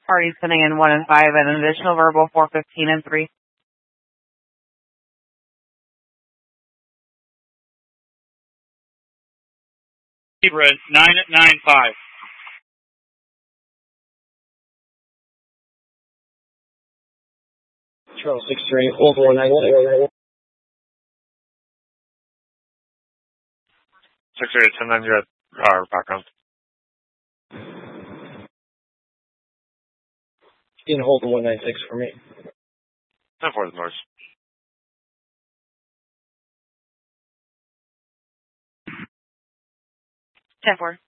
Parties sending in 1 and 5, and an additional verbal 415 and 3. Zebra 995. Charles 63, over 196. 638, 10-9, you had our background. You can hold the 196 for me. 10-4 is noise. 10-4.